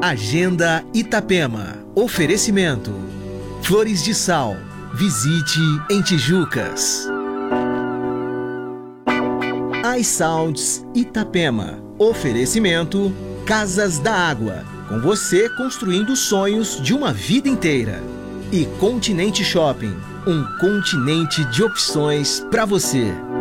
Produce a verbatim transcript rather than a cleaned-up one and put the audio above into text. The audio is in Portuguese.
Agenda Itapema. Oferecimento. Flores de Sal. Visite em Tijucas. iSounds Itapema. Oferecimento. Casas da Água. Com você construindo sonhos de uma vida inteira. E Continente Shopping. Um continente de opções para você.